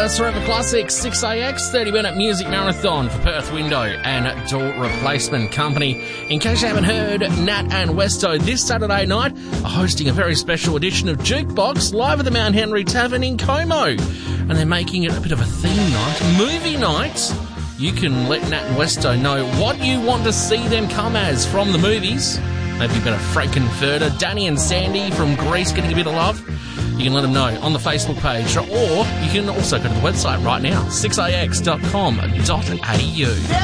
First Forever Classics, 6AX, 30-minute music marathon for Perth Window and Door Replacement Company. In case you haven't heard, Nat and Westo this Saturday night are hosting a very special edition of Jukebox live at the Mount Henry Tavern in Como. And they're making it a bit of a theme night, movie night. You can let Nat and Westo know what you want to see them come as from the movies. Maybe a bit of Frankenfurter, Danny and Sandy from Grease getting a bit of love. You can let them know on the Facebook page, or you can also go to the website right now, 6ax.com.au.